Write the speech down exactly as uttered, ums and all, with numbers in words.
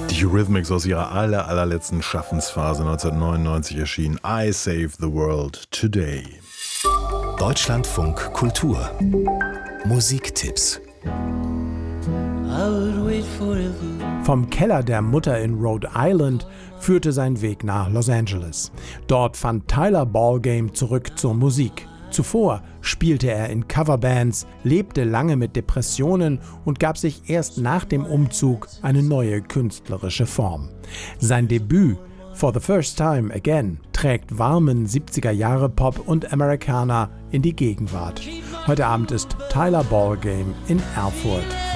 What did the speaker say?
Die Eurythmics aus ihrer aller, allerletzten Schaffensphase neunzehnhundertneunundneunzig erschienen I Save the World Today. Deutschlandfunk Kultur Musiktipps. Vom Keller der Mutter in Rhode Island führte sein Weg nach Los Angeles. Dort fand Tyler Ballgame zurück zur Musik. Zuvor spielte er in Coverbands, lebte lange mit Depressionen und gab sich erst nach dem Umzug eine neue künstlerische Form. Sein Debüt For the First Time Again trägt warmen siebziger-Jahre-Pop und Americana in die Gegenwart. Heute Abend ist Tyler Ballgame in Erfurt.